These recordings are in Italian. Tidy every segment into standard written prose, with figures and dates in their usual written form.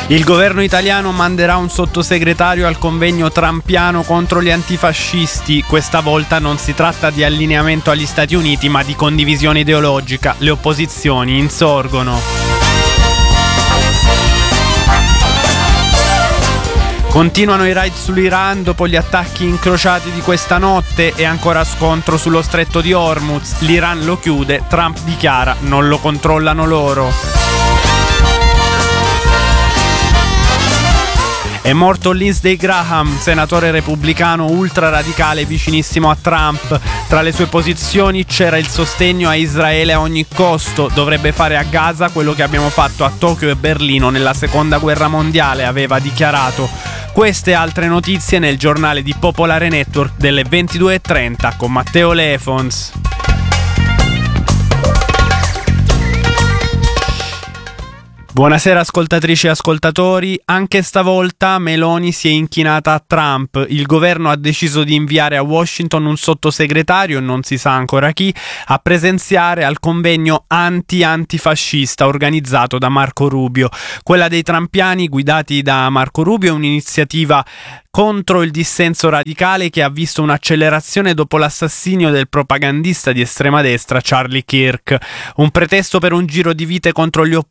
Il governo italiano manderà un sottosegretario al convegno trumpiano contro gli antifascisti. Questa volta non si tratta di allineamento agli Stati Uniti, ma di condivisione ideologica. Le opposizioni insorgono. Continuano i raid sull'Iran dopo gli attacchi incrociati di questa notte e ancora scontro sullo stretto di Hormuz. L'Iran lo chiude, Trump dichiara non lo controllano loro. È morto Lindsey Graham, senatore repubblicano ultraradicale vicinissimo a Trump. Tra le sue posizioni c'era il sostegno a Israele a ogni costo. Dovrebbe fare a Gaza quello che abbiamo fatto a Tokyo e Berlino nella seconda guerra mondiale, aveva dichiarato. Queste e altre notizie nel giornale di Popolare Network delle 22:30 con Matteo Lefons. Buonasera ascoltatrici e ascoltatori, anche stavolta Meloni si è inchinata a Trump. Il governo ha deciso di inviare a Washington un sottosegretario, non si sa ancora chi, a presenziare al convegno antifascista organizzato da Marco Rubio. Quella dei trumpiani guidati da Marco Rubio è un'iniziativa contro il dissenso radicale che ha visto un'accelerazione dopo l'assassinio del propagandista di estrema destra Charlie Kirk. Un pretesto per un giro di vite contro gli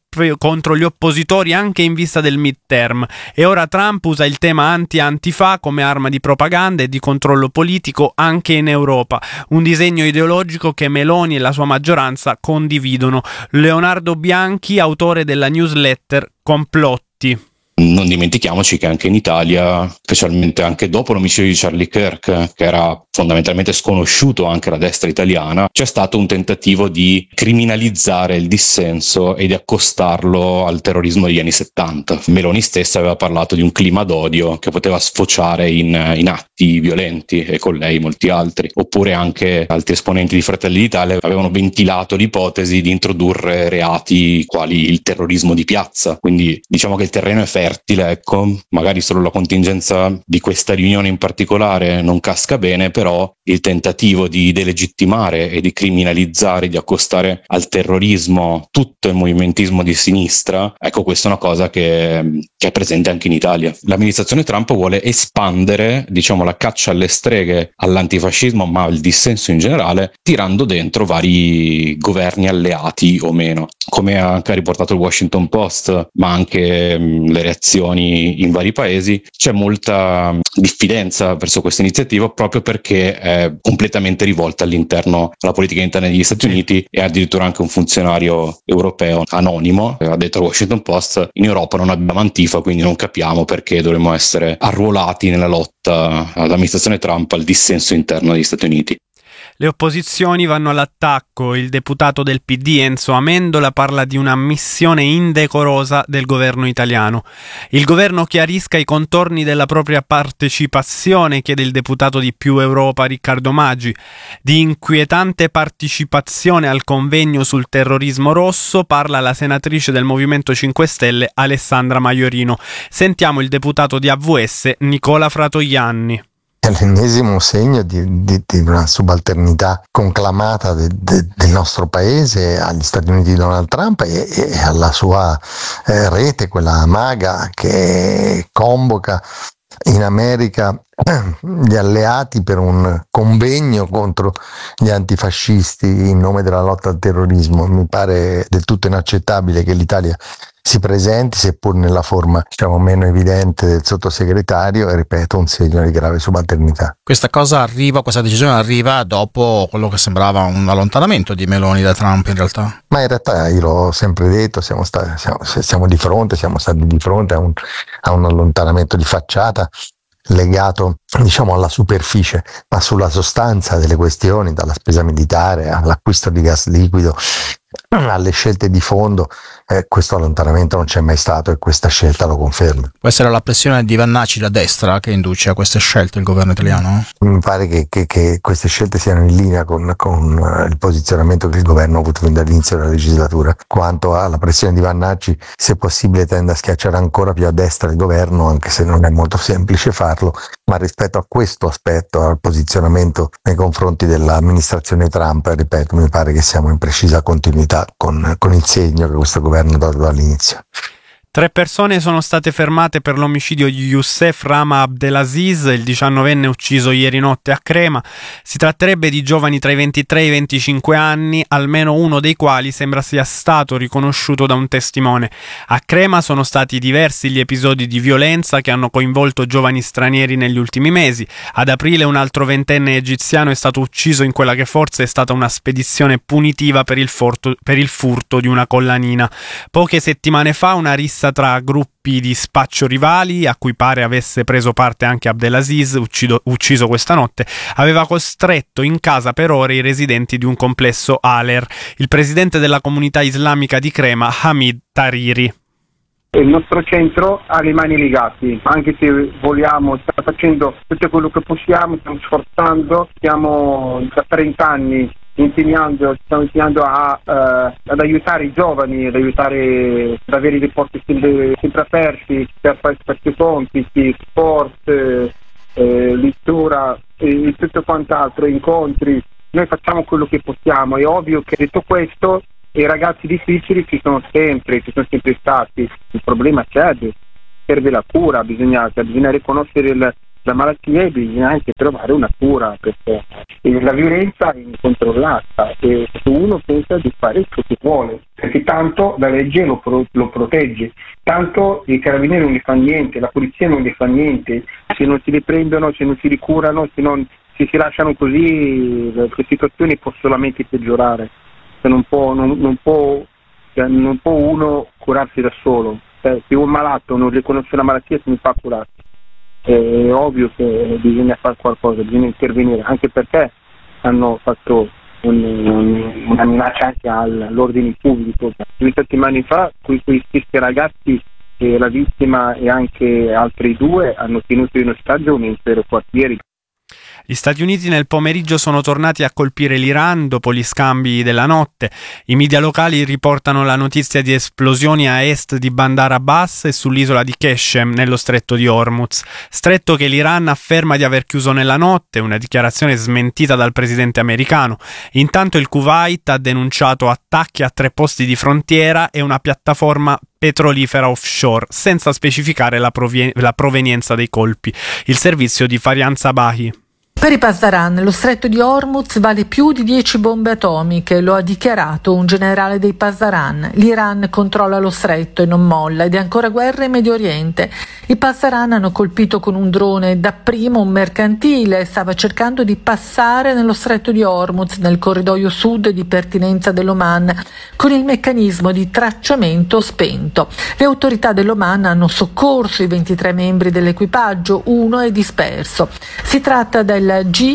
oppositori anche in vista del midterm. E ora Trump usa il tema anti-Antifa come arma di propaganda e di controllo politico anche in Europa. Un disegno ideologico che Meloni e la sua maggioranza condividono. Leonardo Bianchi, autore della newsletter Complotti. Non dimentichiamoci che anche in Italia, specialmente anche dopo l'omicidio di Charlie Kirk, che era fondamentalmente sconosciuto anche alla destra italiana, c'è stato un tentativo di criminalizzare il dissenso e di accostarlo al terrorismo degli anni 70. Meloni stessa aveva parlato di un clima d'odio che poteva sfociare in atti violenti, e con lei molti altri. Oppure anche altri esponenti di Fratelli d'Italia avevano ventilato l'ipotesi di introdurre reati quali il terrorismo di piazza. Quindi diciamo che il terreno è fertile, ecco, magari solo la contingenza di questa riunione in particolare non casca bene, però il tentativo di delegittimare e di criminalizzare, di accostare al terrorismo tutto il movimentismo di sinistra, ecco, questa è una cosa che è presente anche in Italia. L'amministrazione Trump vuole espandere, diciamo, la caccia alle streghe all'antifascismo, ma al dissenso in generale, tirando dentro vari governi alleati o meno. Come ha anche riportato il Washington Post, ma anche le reazioni in vari paesi, c'è molta diffidenza verso questa iniziativa proprio perché è completamente rivolta all'interno alla politica interna degli Stati Uniti, e addirittura anche un funzionario europeo anonimo ha detto al Washington Post: in Europa non abbiamo Antifa, quindi non capiamo perché dovremmo essere arruolati nella lotta all'amministrazione Trump al dissenso interno degli Stati Uniti. Le opposizioni vanno all'attacco. Il deputato del PD Enzo Amendola parla di una missione indecorosa del governo italiano. Il governo chiarisca i contorni della propria partecipazione, chiede il deputato di Più Europa Riccardo Maggi. Di inquietante partecipazione al convegno sul terrorismo rosso parla la senatrice del Movimento 5 Stelle Alessandra Maiorino. Sentiamo il deputato di AVS Nicola Fratoianni. È l'ennesimo segno di una subalternità conclamata del nostro paese agli Stati Uniti di Donald Trump e alla sua rete, quella MAGA, che convoca in America gli alleati per un convegno contro gli antifascisti in nome della lotta al terrorismo. Mi pare del tutto inaccettabile che l'Italia si presenti, seppur nella forma, diciamo, meno evidente del sottosegretario, e ripeto, un segno di grave subalternità. Questa decisione arriva dopo quello che sembrava un allontanamento di Meloni da Trump, in realtà. Ma in realtà, io l'ho sempre detto, siamo stati di fronte a un allontanamento di facciata legato, diciamo, alla superficie, ma sulla sostanza delle questioni, dalla spesa militare all'acquisto di gas liquido, alle scelte di fondo, questo allontanamento non c'è mai stato, e questa scelta lo conferma. Può essere la pressione di Vannaci da destra che induce a queste scelte il governo italiano? Mi pare che queste scelte siano in linea con il posizionamento che il governo ha avuto fin dall'inizio della legislatura. Quanto alla pressione di Vannaci, se possibile tende a schiacciare ancora più a destra il governo, anche se non è molto semplice farlo, ma rispetto a questo aspetto, al posizionamento nei confronti dell'amministrazione Trump, ripeto, mi pare che siamo in precisa continuità con il segno che questo governo ha dato dall'inizio. 3 persone sono state fermate per l'omicidio di Youssef Rama Abdelaziz, il 19enne ucciso ieri notte a Crema. Si tratterebbe di giovani tra i 23 e i 25 anni, almeno uno dei quali sembra sia stato riconosciuto da un testimone. A Crema sono stati diversi gli episodi di violenza che hanno coinvolto giovani stranieri negli ultimi mesi. Ad aprile un altro ventenne egiziano è stato ucciso in quella che forse è stata una spedizione punitiva per il furto di una collanina. Poche settimane fa una rissa tra gruppi di spaccio rivali, a cui pare avesse preso parte anche Abdelaziz, ucciso questa notte, aveva costretto in casa per ore i residenti di un complesso Aler. Il presidente della comunità islamica di Crema, Hamid Tariri. Il nostro centro ha le mani legate, anche se vogliamo, stiamo facendo tutto quello che possiamo, stiamo sforzando, stiamo da 30 anni stiamo impegnando ad aiutare i giovani, ad aiutare ad avere dei porti sempre aperti per fare questi compiti, sport, lettura e tutto quant'altro, incontri. Noi facciamo quello che possiamo. È ovvio che detto questo i ragazzi difficili ci sono sempre stati. Il problema c'è, serve la cura, bisogna riconoscere la malattia e bisogna anche trovare una cura, perché la violenza è incontrollata e uno pensa di fare ciò che vuole, perché tanto la legge lo protegge, tanto i carabinieri non gli fa niente, la polizia non gli fa niente, se non si li prendono, se non si li curano, se si lasciano così, le situazioni possono solamente peggiorare. Non può uno curarsi da solo. Se un malato non riconosce la malattia, si fa curare. È ovvio che bisogna fare qualcosa, bisogna intervenire, anche perché hanno fatto una minaccia anche all'ordine pubblico. 2 settimane fa questi stessi ragazzi, la vittima e anche altri 2, hanno tenuto in ostaggio un intero quartiere. Gli Stati Uniti nel pomeriggio sono tornati a colpire l'Iran dopo gli scambi della notte. I media locali riportano la notizia di esplosioni a est di Bandar Abbas e sull'isola di Keshem, nello stretto di Hormuz. Stretto che l'Iran afferma di aver chiuso nella notte, una dichiarazione smentita dal presidente americano. Intanto il Kuwait ha denunciato attacchi a 3 posti di frontiera e una piattaforma petrolifera offshore, senza specificare la provenienza dei colpi. Il servizio di Farian Sabahi. Per i Pasdaran, lo stretto di Hormuz vale più di 10 bombe atomiche, lo ha dichiarato un generale dei Pasdaran. L'Iran controlla lo stretto e non molla ed è ancora guerra in Medio Oriente. I Pasdaran hanno colpito con un drone dapprima un mercantile, stava cercando di passare nello stretto di Hormuz, nel corridoio sud di pertinenza dell'Oman, con il meccanismo di tracciamento spento. Le autorità dell'Oman hanno soccorso i 23 membri dell'equipaggio, uno è disperso. Si tratta del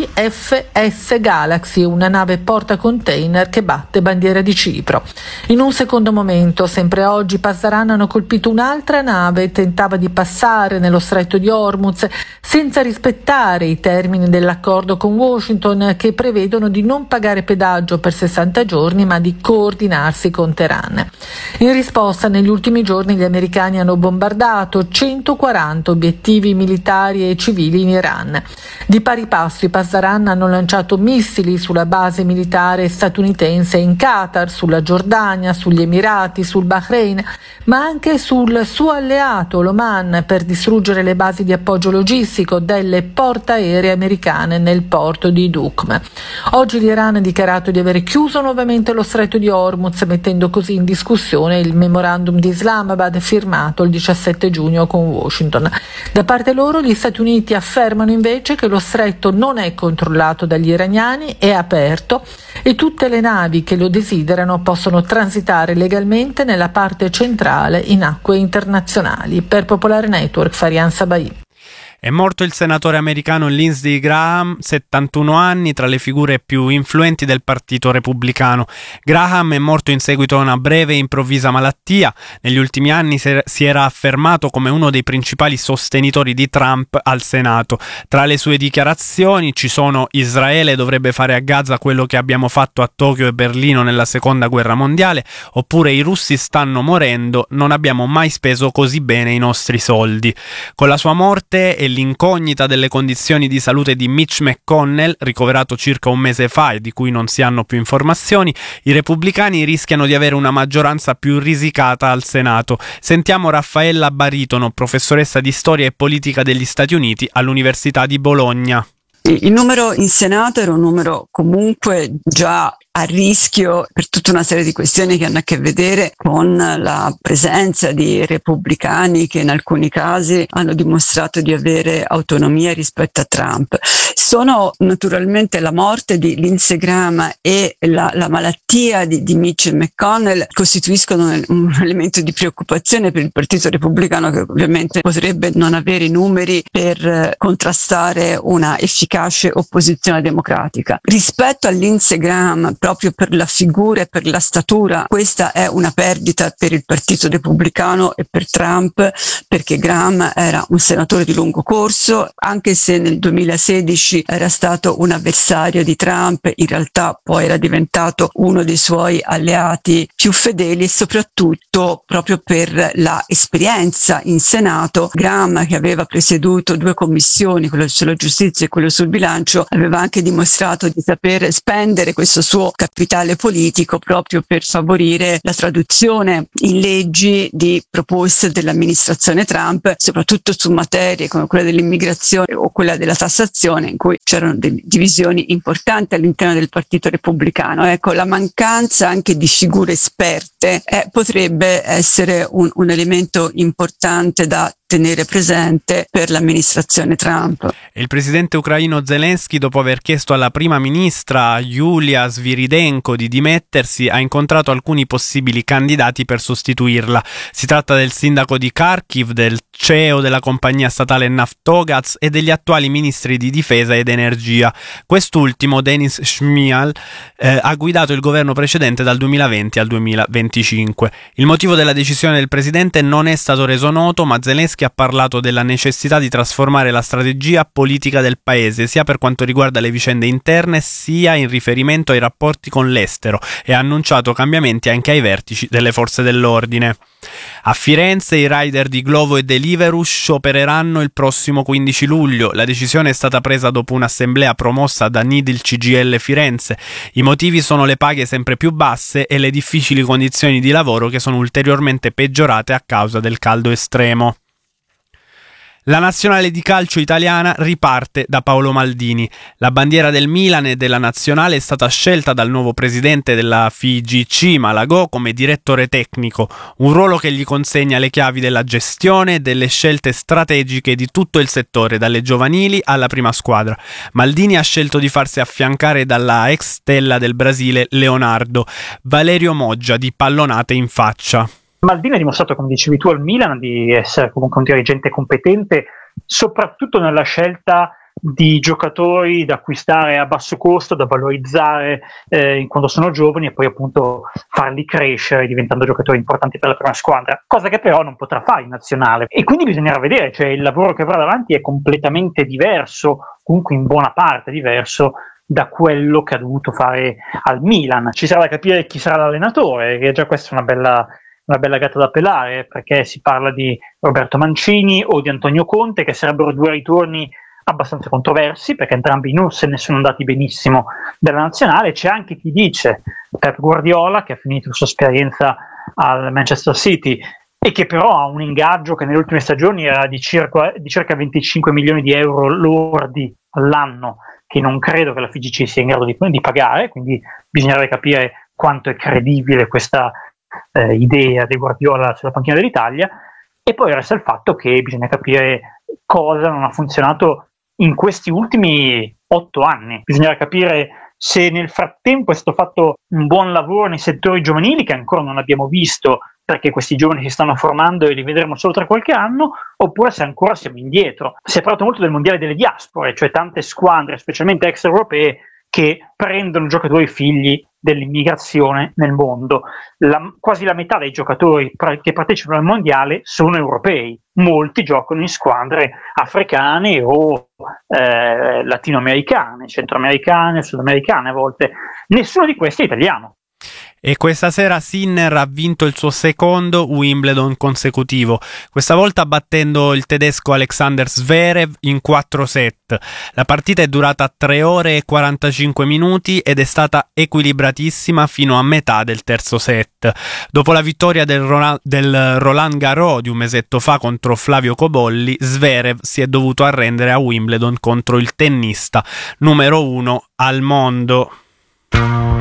GFS Galaxy, una nave portacontainer che batte bandiera di Cipro. In un secondo momento, sempre oggi, i Pasdaran hanno colpito un'altra nave, tentava di passare nello stretto di Hormuz senza rispettare i termini dell'accordo con Washington, che prevedono di non pagare pedaggio per 60 giorni ma di coordinarsi con Teheran. In risposta, negli ultimi giorni gli americani hanno bombardato 140 obiettivi militari e civili in Iran. Di pari passo i Pasdaran hanno lanciato missili sulla base militare statunitense in Qatar, sulla Giordania, sugli Emirati, sul Bahrain, ma anche sul suo alleato l'Oman, per distruggere le basi di appoggio logistico delle portaerei americane nel porto di Duqm. Oggi l'Iran ha dichiarato di aver chiuso nuovamente lo stretto di Hormuz, mettendo così in discussione il memorandum di Islamabad firmato il 17 giugno con Washington. Da parte loro gli Stati Uniti affermano invece che lo stretto non è controllato dagli iraniani, è aperto e tutte le navi che lo desiderano possono transitare legalmente nella parte centrale in acque internazionali. Per Popolare Network, Farian Sabahi. È morto il senatore americano Lindsey Graham, 71 anni, tra le figure più influenti del Partito Repubblicano. Graham è morto in seguito a una breve e improvvisa malattia. Negli ultimi anni si era affermato come uno dei principali sostenitori di Trump al Senato. Tra le sue dichiarazioni ci sono: Israele dovrebbe fare a Gaza quello che abbiamo fatto a Tokyo e Berlino nella Seconda Guerra Mondiale, oppure i russi stanno morendo, non abbiamo mai speso così bene i nostri soldi. Con la sua morte l'incognita delle condizioni di salute di Mitch McConnell, ricoverato circa un mese fa e di cui non si hanno più informazioni, i repubblicani rischiano di avere una maggioranza più risicata al Senato. Sentiamo Raffaella Baritono, professoressa di storia e politica degli Stati Uniti all'Università di Bologna. Il numero in Senato era un numero comunque già a rischio per tutta una serie di questioni che hanno a che vedere con la presenza di repubblicani che in alcuni casi hanno dimostrato di avere autonomia rispetto a Trump. Sono naturalmente la morte di Lindsey Graham e la malattia di Mitch McConnell costituiscono un elemento di preoccupazione per il Partito Repubblicano, che ovviamente potrebbe non avere i numeri per contrastare una efficace opposizione democratica. Rispetto a Lindsey Graham, proprio per la figura e per la statura, questa è una perdita per il Partito Repubblicano e per Trump, perché Graham era un senatore di lungo corso, anche se nel 2016 era stato un avversario di Trump, in realtà poi era diventato uno dei suoi alleati più fedeli, e soprattutto proprio per la esperienza in Senato. Graham, che aveva presieduto 2 commissioni, quella sulla giustizia e quello sul bilancio, aveva anche dimostrato di saper spendere questo suo capitale politico proprio per favorire la traduzione in leggi di proposte dell'amministrazione Trump, soprattutto su materie come quella dell'immigrazione o quella della tassazione, in cui c'erano delle divisioni importanti all'interno del Partito Repubblicano. Ecco, la mancanza anche di figure esperte potrebbe essere un elemento importante da tenere presente per l'amministrazione Trump. Il presidente ucraino Zelensky, dopo aver chiesto alla prima ministra Yulia Sviridenko di dimettersi, ha incontrato alcuni possibili candidati per sostituirla. Si tratta del sindaco di Kharkiv, del CEO della compagnia statale Naftogaz e degli attuali ministri di difesa ed energia. Quest'ultimo, Denis Shmyhal, ha guidato il governo precedente dal 2020 al 2025. Il motivo della decisione del presidente non è stato reso noto, ma Zelensky ha parlato della necessità di trasformare la strategia politica del paese, sia per quanto riguarda le vicende interne, sia in riferimento ai rapporti con l'estero, e ha annunciato cambiamenti anche ai vertici delle forze dell'ordine. A Firenze i rider di Glovo e Deliveroo sciopereranno il prossimo 15 luglio. La decisione è stata presa dopo un'assemblea promossa da Nidil CGIL Firenze. I motivi sono le paghe sempre più basse e le difficili condizioni di lavoro, che sono ulteriormente peggiorate a causa del caldo estremo. La nazionale di calcio italiana riparte da Paolo Maldini. La bandiera del Milan e della nazionale è stata scelta dal nuovo presidente della FIGC Malagò come direttore tecnico, un ruolo che gli consegna le chiavi della gestione e delle scelte strategiche di tutto il settore, dalle giovanili alla prima squadra. Maldini ha scelto di farsi affiancare dalla ex stella del Brasile Leonardo, Valerio Moggia, di pallonate in faccia. Maldini ha dimostrato, come dicevi tu, al Milan di essere comunque un dirigente competente, soprattutto nella scelta di giocatori da acquistare a basso costo, da valorizzare quando sono giovani e poi appunto farli crescere diventando giocatori importanti per la prima squadra, cosa che però non potrà fare in nazionale, e quindi bisognerà vedere, cioè il lavoro che avrà davanti è completamente diverso, comunque in buona parte diverso da quello che ha dovuto fare al Milan. Ci sarà da capire chi sarà l'allenatore, che già questa è una bella gatta da pelare, perché si parla di Roberto Mancini o di Antonio Conte, che sarebbero 2 ritorni abbastanza controversi, perché entrambi non se ne sono andati benissimo dalla nazionale. C'è anche chi dice Pep Guardiola, che ha finito la sua esperienza al Manchester City e che però ha un ingaggio che nelle ultime stagioni era di circa 25 milioni di euro lordi all'anno, che non credo che la FIGC sia in grado di pagare, quindi bisognerebbe capire quanto è credibile questa idea di Guardiola sulla panchina dell'Italia. E poi resta il fatto che bisogna capire cosa non ha funzionato in questi ultimi 8 anni. Bisognerà capire se nel frattempo è stato fatto un buon lavoro nei settori giovanili, che ancora non abbiamo visto perché questi giovani si stanno formando e li vedremo solo tra qualche anno, oppure se ancora siamo indietro. Si è parlato molto del mondiale delle diaspore, cioè tante squadre, specialmente extraeuropee, che prendono giocatori figli dell'immigrazione nel mondo. Quasi la metà dei giocatori che partecipano al mondiale sono europei, molti giocano in squadre africane o latinoamericane, centroamericane, sudamericane a volte. Nessuno di questi è italiano. E questa sera Sinner ha vinto il suo secondo Wimbledon consecutivo, questa volta battendo il tedesco Alexander Zverev in 4 set. La partita è durata 3 ore e 45 minuti ed è stata equilibratissima fino a metà del terzo set. Dopo la vittoria del Roland Garros di un mesetto fa contro Flavio Cobolli, Zverev si è dovuto arrendere a Wimbledon contro il tennista numero 1 al mondo.